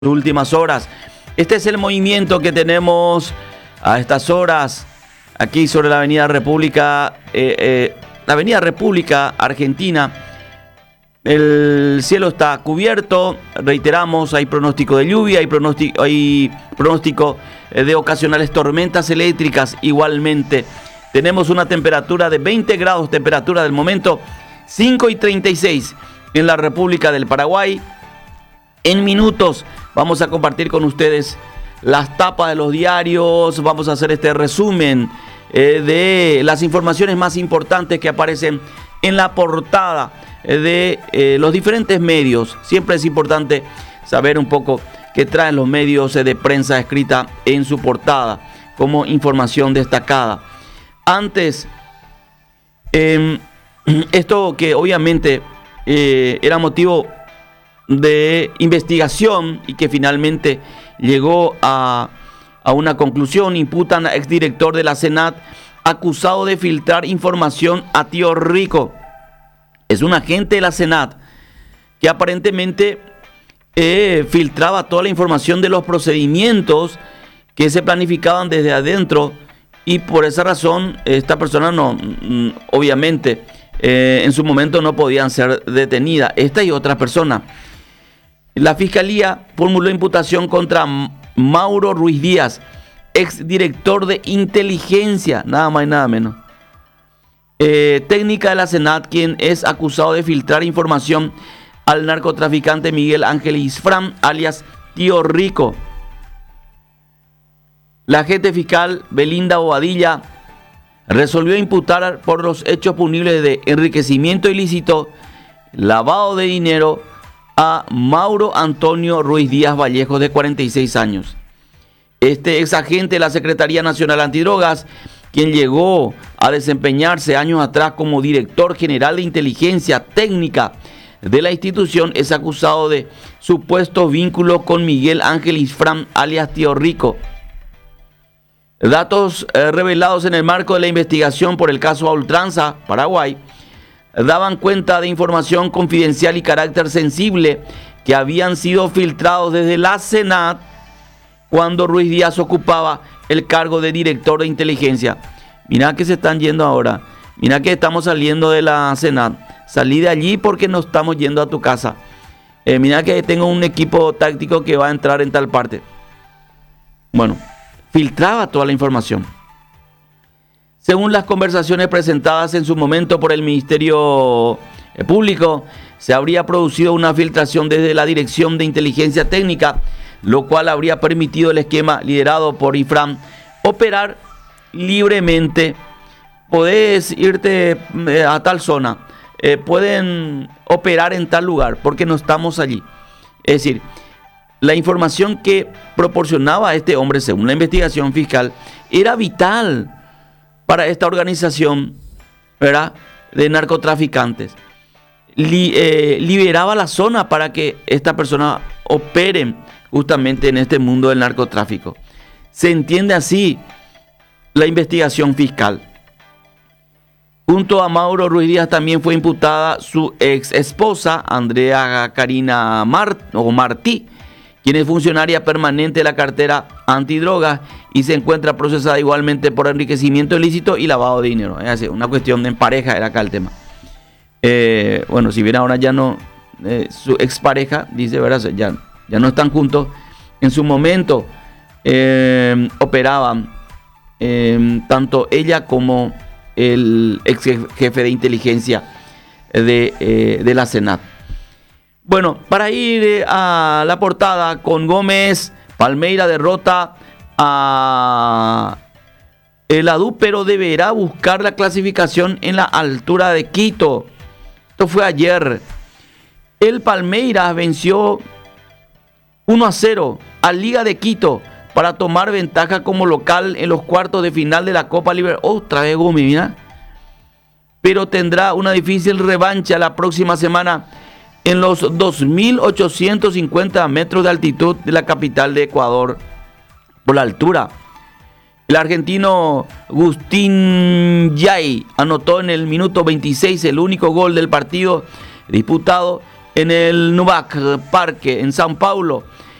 últimas horas. Este es el movimiento que tenemos a estas horas aquí sobre la Avenida República, Argentina. El cielo está cubierto, reiteramos, hay pronóstico de lluvia, hay pronóstico de ocasionales tormentas eléctricas igualmente. Tenemos una temperatura de 20 grados, temperatura del momento 5:36 en la República del Paraguay. En minutos vamos a compartir con ustedes las tapas de los diarios, vamos a hacer este resumen de las informaciones más importantes que aparecen en la portada de los diferentes medios. Siempre es importante saber un poco qué traen los medios de prensa escrita en su portada como información destacada. Antes, esto que obviamente era motivo de investigación y que finalmente llegó a una conclusión, imputan a exdirector de la Senat acusado de filtrar información a Tío Rico. Es un agente de la Senat que aparentemente filtraba toda la información de los procedimientos que se planificaban desde adentro, y por esa razón esta persona obviamente en su momento no podían ser detenidas, esta y otras personas. La Fiscalía formuló imputación contra Mauro Ruiz Díaz, exdirector de inteligencia, nada más y nada menos. Técnica de la Senat, quien es acusado de filtrar información al narcotraficante Miguel Ángel Isfrán, alias Tío Rico. La agente fiscal Belinda Bobadilla resolvió imputar por los hechos punibles de enriquecimiento ilícito, lavado de dinero, a Mauro Antonio Ruiz Díaz Vallejo, de 46 años. Este ex agente de la Secretaría Nacional Antidrogas, quien llegó a desempeñarse años atrás como director general de inteligencia técnica de la institución, es acusado de supuesto vínculo con Miguel Ángel Isfrán, alias Tío Rico. Datos revelados en el marco de la investigación por el caso A Ultranza, Paraguay, daban cuenta de información confidencial y carácter sensible que habían sido filtrados desde la Senat cuando Ruiz Díaz ocupaba el cargo de director de inteligencia. Mirá que se están yendo ahora, mirá que estamos saliendo de la Senat, salí de allí porque no estamos yendo a tu casa. Mirá que tengo un equipo táctico que va a entrar en tal parte. Bueno, filtraba toda la información. Según las conversaciones presentadas en su momento por el Ministerio Público, se habría producido una filtración desde la Dirección de Inteligencia Técnica, lo cual habría permitido el esquema liderado por Isfrán operar libremente. Podés irte a tal zona, pueden operar en tal lugar, porque no estamos allí. Es decir, la información que proporcionaba este hombre, según la investigación fiscal, era vital para esta organización, ¿verdad?, de narcotraficantes. Liberaba la zona para que esta persona operen justamente en este mundo del narcotráfico. Se entiende así la investigación fiscal. Junto a Mauro Ruiz Díaz también fue imputada su ex esposa, Andrea Karina Martí, quien es funcionaria permanente de la cartera antidrogas y se encuentra procesada igualmente por enriquecimiento ilícito y lavado de dinero. Es decir, una cuestión en pareja era acá el tema. Bueno, si bien ahora ya no, su expareja, dice, ¿verdad?, ya no están juntos. En su momento operaban tanto ella como el ex jefe de inteligencia de la Senat. Bueno, para ir a la portada con Gómez, Palmeira derrota a el ADU, pero deberá buscar la clasificación en la altura de Quito. Esto fue ayer. El Palmeiras venció 1-0 a Liga de Quito para tomar ventaja como local en los cuartos de final de la Copa Libertadores. Otra vez Gómez, mira. Pero tendrá una difícil revancha la próxima semana en los 2.850 metros de altitud de la capital de Ecuador. Por la altura, el argentino Agustín Yay anotó en el minuto 26 el único gol del partido disputado en el Nubank Parque en Sao Paulo